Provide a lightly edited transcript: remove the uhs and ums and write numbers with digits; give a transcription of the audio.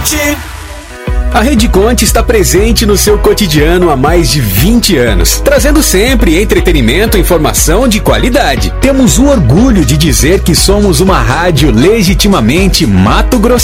A Rede Conte está presente no seu cotidiano há mais de 20 anos, trazendo sempre entretenimento e informação de qualidade. Temos o orgulho de dizer que somos uma rádio legitimamente mato-grossense.